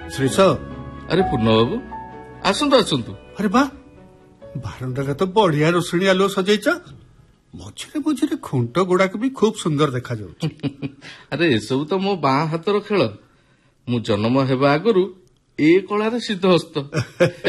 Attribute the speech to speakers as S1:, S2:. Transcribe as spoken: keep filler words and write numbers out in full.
S1: ଶ୍ରୀଷ,
S2: ଆରେ ପୂର୍ଣ୍ଣ ବାବୁ ଆସନ୍ତୁ ଆସନ୍ତୁ।
S1: ଆରେ ବା, ବାରଣ୍ଡାରେ ତ ବଢିଆ ରୋଷଣୀ ଆଲୁଅ ସଜେଇଛ। ମଝିରେ ମଝିରେ ଖୁଣ୍ଟ ଗୁଡାକ ବି ଖୁବ ସୁନ୍ଦର ଦେଖାଯାଉଛି।
S2: ଆରେ ଏସବୁ ତ ମୋ ବାଁ ହାତର ଖେଳ। ମୁଁ ଜନ୍ମ ହେବା ଆଗରୁ ଏ କଳାରେ ସିଦ୍ଧହସ୍ତ।